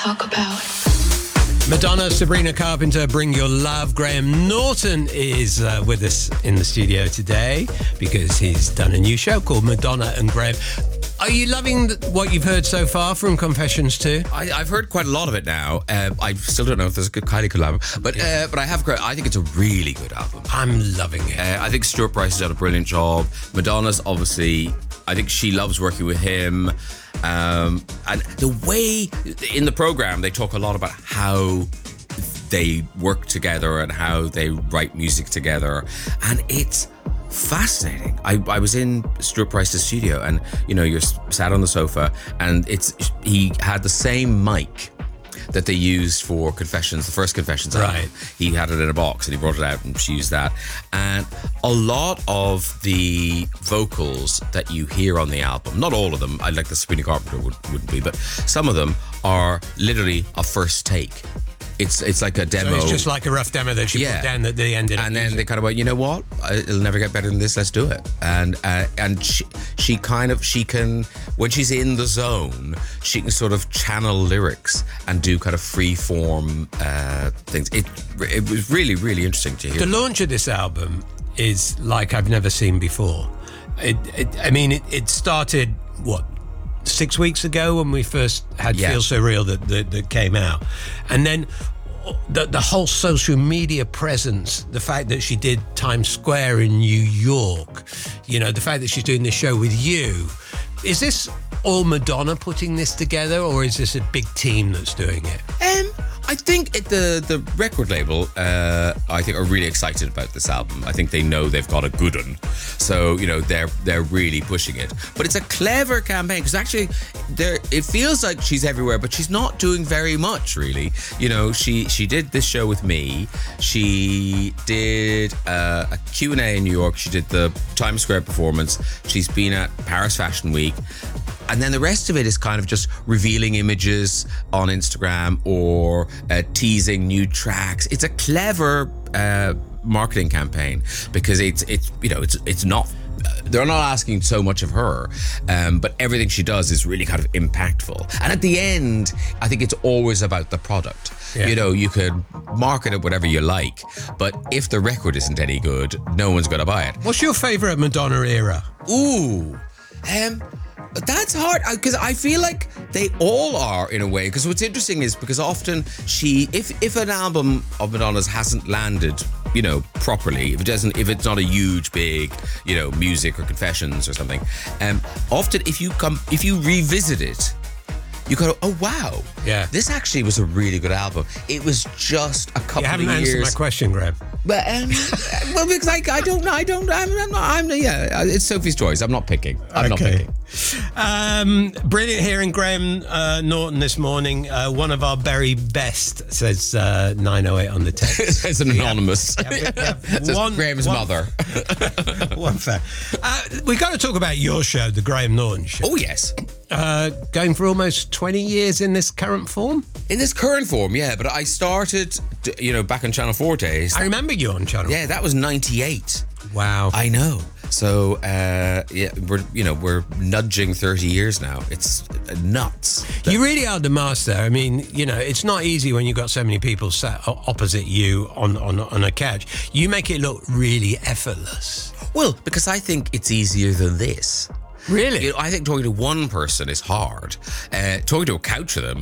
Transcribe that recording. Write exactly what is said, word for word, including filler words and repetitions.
talk about. Madonna, Sabrina Carpenter, Bring Your Love. Graham Norton is uh, with us in the studio today because he's done a new show called Madonna and Graham. Are you loving what you've heard so far from Confessions two? I, I've heard quite a lot of it now. Uh, I still don't know if there's a good Kylie collab, but Yeah. uh, but I have. I think it's a really good album. I'm loving it. Uh, I think Stuart Price has done a brilliant job. Madonna's obviously, I think she loves working with him. Um, and the way in the program they talk a lot about how they work together and how they write music together, and it's fascinating. I, I was in Stuart Price's studio, and you know, you're sat on the sofa, and it's he had the same mic that they used for Confessions, the first Confessions album. Right. He had it in a box and he brought it out and she used that. And a lot of the vocals that you hear on the album, not all of them, I like the Sabrina Carpenter would, wouldn't be, but some of them are literally a first take. It's it's like a demo. So it's just like a rough demo that she Yeah. put down at the end of And the then music. they kind of went, you know what? It'll never get better than this. Let's do it. And uh, and she, she kind of she can, when she's in the zone, she can sort of channel lyrics and do kind of free form uh, things. It it was really really interesting to hear. The launch of this album is like I've never seen before. It, it, I mean, it, it started, what, six weeks ago when we first had Yeah. Feel So Real that, that, that came out. And then the, the whole social media presence, the fact that she did Times Square in New York, you know, the fact that she's doing this show with you. Is this all Madonna putting this together, or is this a big team that's doing it? Um, I think it, the the record label, uh, I think, are really excited about this album. I think they know they've got a good one, so you know they're they're really pushing it. But it's a clever campaign because actually, there it feels like she's everywhere, but she's not doing very much really. You know, she she did this show with me. She did uh, a Q and A in New York. She did the Times Square performance. She's been at Paris Fashion Week. And then the rest of it is kind of just revealing images on Instagram or uh, teasing new tracks. It's a clever uh, marketing campaign because it's it's you know it's it's not. They're not asking so much of her, um, but everything she does is really kind of impactful. And at the end, I think it's always about the product. Yeah. You know, you could market it whatever you like, but if the record isn't any good, no one's going to buy it. What's your favourite Madonna era? Ooh, um, that's hard because I feel like they all are in a way. Because what's interesting is because often she, if if an album of Madonna's hasn't landed, you know, properly, if it doesn't, if it's not a huge, big, you know, Music or Confessions or something, um, often if you come, if you revisit it, you go, oh wow, Yeah. this actually was a really good album. It was just a couple You haven't of answered years. my question, Graham. But um, well, because I, I don't know, I don't, I'm, I'm not, I'm, yeah, it's Sophie's choice. I'm not picking. I'm not picking. Um, brilliant hearing Graham uh, Norton this morning. Uh, one of our very best, says uh, nine oh eight on the text. It's an anonymous. Yeah, we- we have It says one- Graham's one- mother. One fair. Uh, we got to talk about your show, the Graham Norton Show. Oh yes, Uh, going for almost twenty years in this current form. in this current form, yeah. But I started, you know, back on Channel Four days. I remember you on Channel. Yeah, that was ninety-eight. Wow. I know. So uh, yeah, we're you know we're nudging thirty years now. It's nuts. You really are the master. I mean, you know, it's not easy when you've got so many people sat o- opposite you on, on, on a couch. You make it look really effortless. Well, because I think it's easier than this. Really? You know, I think talking to one person is hard. Uh, talking to a couch of them